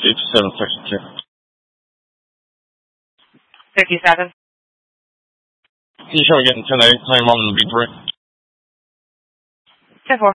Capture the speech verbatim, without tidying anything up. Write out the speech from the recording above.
fifty-seven, section two. fifty-seven. Can you show me getting ten eight, claim one and B three? ten four.